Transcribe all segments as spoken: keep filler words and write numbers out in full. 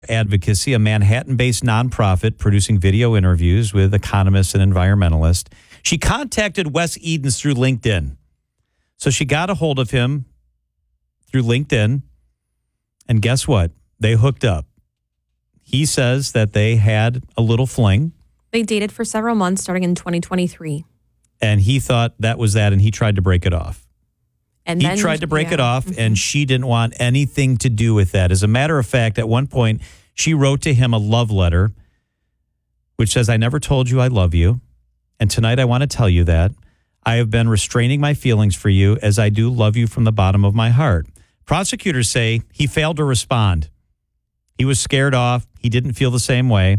Advocacy, a Manhattan-based nonprofit producing video interviews with economists and environmentalists. She contacted Wes Edens through LinkedIn. So she got a hold of him through LinkedIn, and guess what? They hooked up. He says that they had a little fling. They dated for several months starting in twenty twenty-three. And he thought that was that, and he tried to break it off. And he then, tried to break yeah. it off, mm-hmm. and she didn't want anything to do with that. As a matter of fact, at one point, she wrote to him a love letter, which says, I never told you I love you, and tonight I want to tell you that. I have been restraining my feelings for you as I do love you from the bottom of my heart. Prosecutors say he failed to respond. He was scared off. He didn't feel the same way.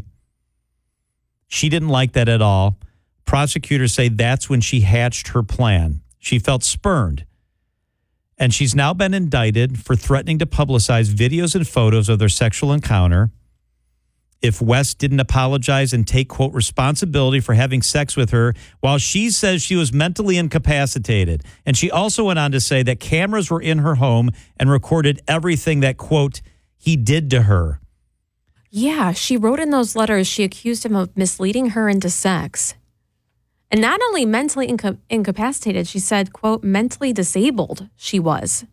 She didn't like that at all. Prosecutors say that's when she hatched her plan. She felt spurned. And she's now been indicted for threatening to publicize videos and photos of their sexual encounter if Wes didn't apologize and take, quote, responsibility for having sex with her, while she says she was mentally incapacitated. And she also went on to say that cameras were in her home and recorded everything that, quote, he did to her. Yeah, she wrote in those letters she accused him of misleading her into sex. And not only mentally inca- incapacitated, she said, quote, mentally disabled she was.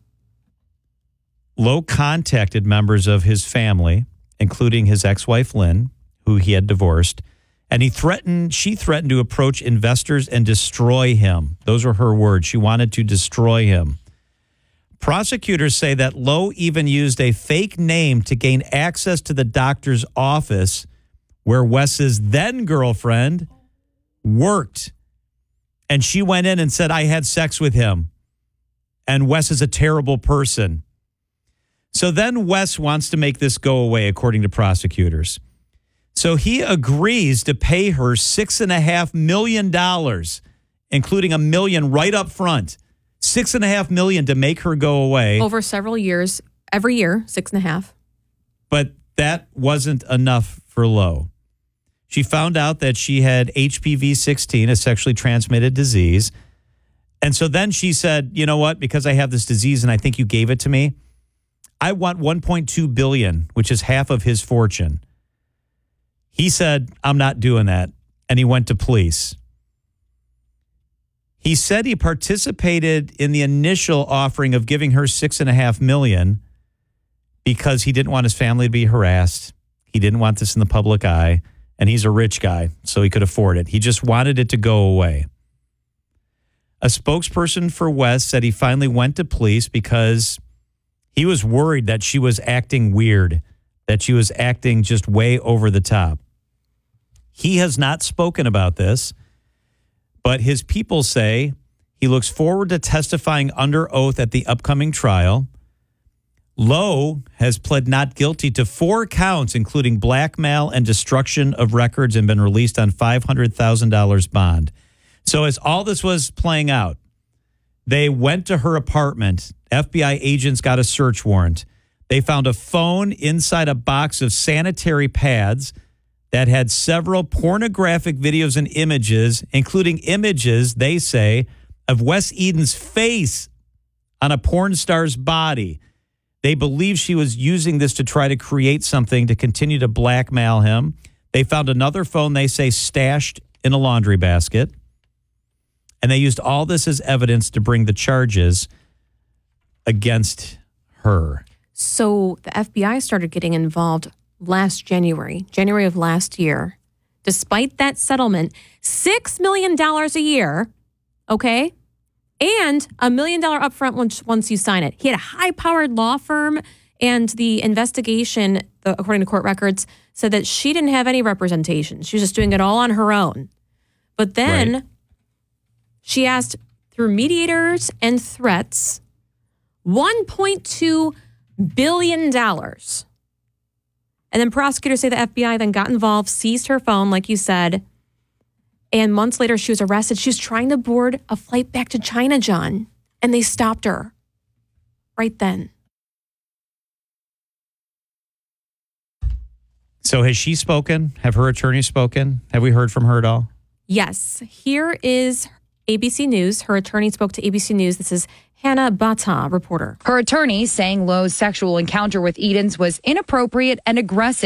Lowe contacted members of his family, including his ex-wife, Lynn, who he had divorced, and he threatened, she threatened to approach investors and destroy him. Those were her words. She wanted to destroy him. Prosecutors say that Lowe even used a fake name to gain access to the doctor's office where Wes's then-girlfriend worked. And she went in and said, I had sex with him. And Wes is a terrible person. So then Wes wants to make this go away, according to prosecutors. So he agrees to pay her six and a half million dollars, including a million right up front. Six and a half million to make her go away. Over several years, every year, six and a half. But that wasn't enough for Lowe. She found out that she had H P V sixteen, a sexually transmitted disease. And so then she said, you know what, because I have this disease and I think you gave it to me, I want one point two billion dollars, which is half of his fortune. He said, I'm not doing that. And he went to police. He said he participated in the initial offering of giving her six and a half million because he didn't want his family to be harassed. He didn't want this in the public eye. And he's a rich guy, so he could afford it. He just wanted it to go away. A spokesperson for Wes said he finally went to police because he was worried that she was acting weird, that she was acting just way over the top. He has not spoken about this, but his people say he looks forward to testifying under oath at the upcoming trial. Lowe has pled not guilty to four counts, including blackmail and destruction of records, and been released on five hundred thousand dollars bond. So as all this was playing out, they went to her apartment. F B I agents got a search warrant. They found a phone inside a box of sanitary pads that had several pornographic videos and images, including images, they say, of Wes Edens' face on a porn star's body. They believe she was using this to try to create something to continue to blackmail him. They found another phone, they say, stashed in a laundry basket. And they used all this as evidence to bring the charges against her. So the F B I started getting involved last January, January of last year. Despite that settlement, six million dollars a year, okay? And a million dollar upfront once, once you sign it. He had a high-powered law firm, and the investigation, the, according to court records, said that she didn't have any representation. She was just doing it all on her own. But then right. she asked, through mediators and threats, one point two billion dollars. And then prosecutors say the F B I then got involved, seized her phone, like you said, and months later, she was arrested. She was trying to board a flight back to China, John, and they stopped her right then. So has she spoken? Have her attorney spoken? Have we heard from her at all? Yes. Here is A B C News. Her attorney spoke to A B C News. This is Hannah Bata, reporter. Her attorney saying Lowe's sexual encounter with Edens was inappropriate and aggressive.